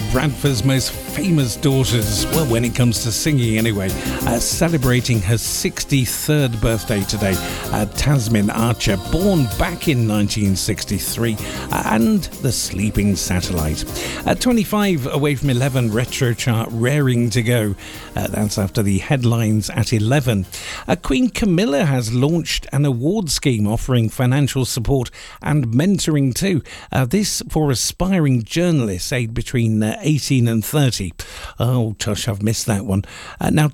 Bradford's most famous daughters, well, when it comes to singing anyway, celebrating her 63rd birthday today. Tasmin Archer, born back in 1963, and The Sleeping Satellite. 25 away from 11, retro chart raring to go. That's after the headlines at 11. Queen Camilla has launched an award scheme offering financial support and mentoring too. This for aspiring journalists aged between 18 and 30. Oh, tush, I've missed that one. Now,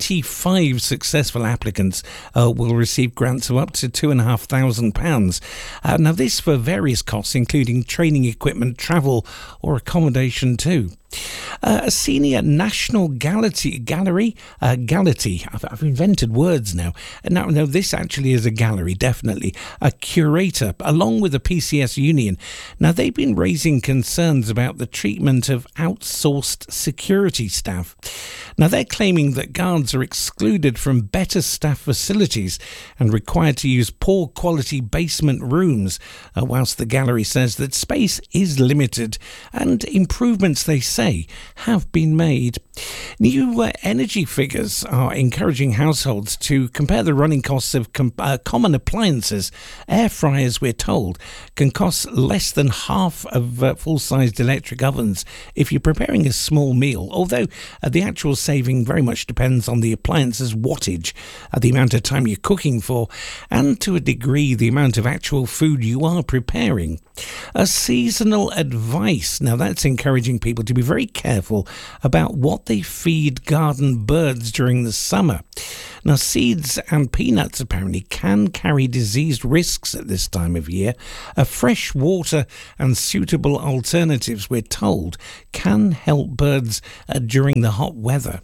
25 successful applicants will receive grants of up to £2,500. Now, this for various costs, including training equipment, travel or accommodation too. A senior National Gallery, I've invented words now. No, this actually is a gallery, definitely. A curator, along with the PCS Union. Now, they've been raising concerns about the treatment of outsourced security staff. Now, they're claiming that guards are excluded from better staff facilities and required to use poor quality basement rooms, whilst the gallery says that space is limited and improvements, they say, have been made. New energy figures are encouraging households to compare the running costs of common appliances. Air fryers, we're told, can cost less than half of full-sized electric ovens if you're preparing a small meal, although the actual saving very much depends on the appliance's wattage, the amount of time you're cooking for, and to a degree the amount of actual food you are preparing. A seasonal advice. Now, that's encouraging people to be very careful about what they feed garden birds during the summer. Now, seeds and peanuts apparently can carry disease risks at this time of year. Fresh water and suitable alternatives, we're told, can help birds during the hot weather.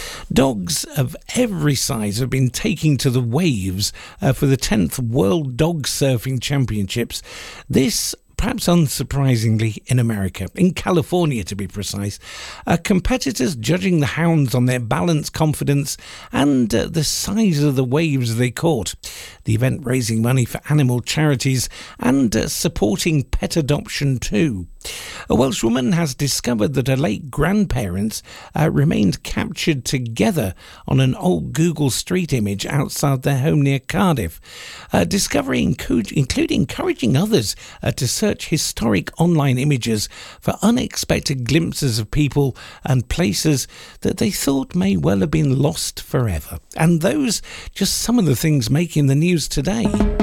Dogs of every size have been taking to the waves for the 10th World Dog Surfing Championships. This, perhaps unsurprisingly, in America, in California to be precise. Competitors judging the hounds on their balance, confidence and the size of the waves they caught. The event raising money for animal charities and supporting pet adoption too. A Welsh woman has discovered that her late grandparents remained captured together on an old Google Street image outside their home near Cardiff. Discovery including encouraging others to search historic online images for unexpected glimpses of people and places that they thought may well have been lost forever. And those just some of the things making the news today.